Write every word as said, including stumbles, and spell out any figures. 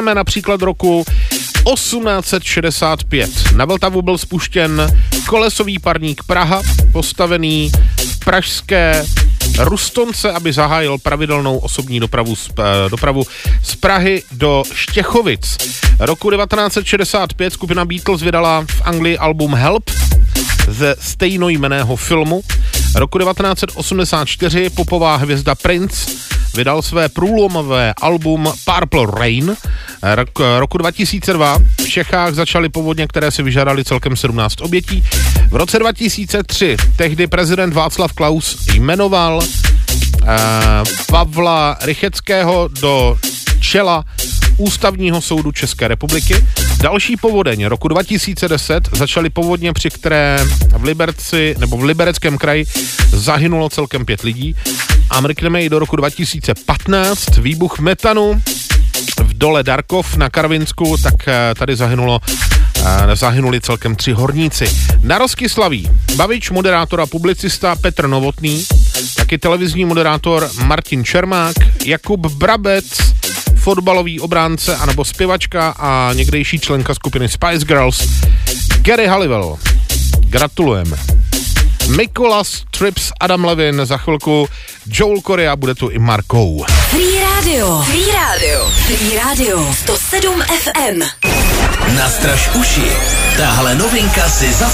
Například roku osmnáct set šedesát pět. Na Vltavu byl spuštěn kolesový parník Praha, postavený v pražské Rustonce, aby zahájil pravidelnou osobní dopravu z, dopravu z Prahy do Štěchovic. Roku devatenáct set šedesát pět skupina Beatles vydala v Anglii album Help ze stejnojmenného filmu. Roku devatenáct set osmdesát čtyři popová hvězda Prince vydal své průlomové album Purple Rain. Rok, roku dva tisíce dva v Čechách začaly povodně, které si vyžádaly celkem sedmnáct obětí. V roce dva tisíce tři tehdy prezident Václav Klaus jmenoval eh, Pavla Rycheckého do čela Ústavního soudu České republiky. Další povodeň roku dva tisíce deset začaly povodně, při které v Liberci nebo v Libereckém kraji zahynulo celkem pět lidí. A mrkneme i do roku dva tisíce patnáct, výbuch metanu v dole Darkov na Karvinsku, tak tady zahynulo, zahynuli celkem tři horníci. Na Rozkyslaví bavič, moderátor a publicista Petr Novotný, taky televizní moderátor Martin Čermák, Jakub Brabec, fotbalový obránce anebo zpěvačka a někdejší členka skupiny Spice Girls Gary Halliwell. Gratulujeme. Mikolas Trips, Adam Levin, za chvilku Joel Corey a bude tu i Markou. Free Radio, Free Radio, Free Radio, sto sedm F M. Nastraž uši, tahle novinka si za